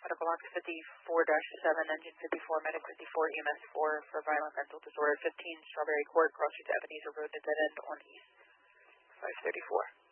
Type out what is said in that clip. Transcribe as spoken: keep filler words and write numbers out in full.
medical box fifty-four dash seven, engine fifty-four, medic fifty-four, E M S four for violent mental disorder, fifteen Strawberry Court, cross street to Ebenezer Road to dead end on East five thirty-four.